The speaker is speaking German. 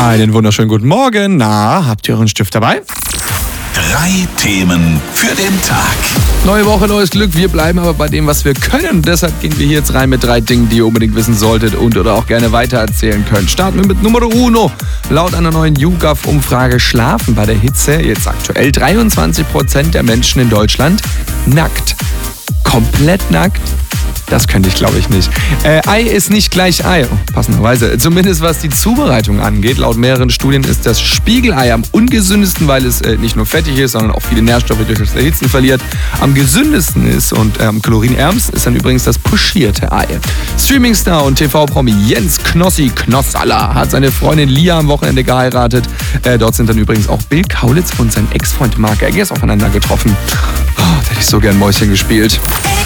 Einen wunderschönen guten Morgen. Na, habt ihr euren Stift dabei? 3 Themen für den Tag. Neue Woche, neues Glück. Wir bleiben aber bei dem, was wir können. Deshalb gehen wir hier jetzt rein mit 3 Dingen, die ihr unbedingt wissen solltet und oder auch gerne weitererzählen könnt. Starten wir mit Nummer 1. Laut einer neuen YouGov-Umfrage schlafen bei der Hitze jetzt aktuell 23% der Menschen in Deutschland nackt. Komplett nackt? Das könnte ich, glaube ich, nicht. Ei ist nicht gleich Ei, passenderweise. Zumindest was die Zubereitung angeht. Laut mehreren Studien ist das Spiegelei am ungesündesten, weil es nicht nur fettig ist, sondern auch viele Nährstoffe durch das Erhitzen verliert. Am gesündesten ist und am kalorienärmsten ist dann übrigens das pochierte Ei. Streamingstar und TV-Promi Jens Knossi Knossalla hat seine Freundin Lia am Wochenende geheiratet. Dort sind dann übrigens auch Bill Kaulitz und sein Ex-Freund Marc Egges aufeinander getroffen. Oh, da hätte ich so gern Mäuschen gespielt.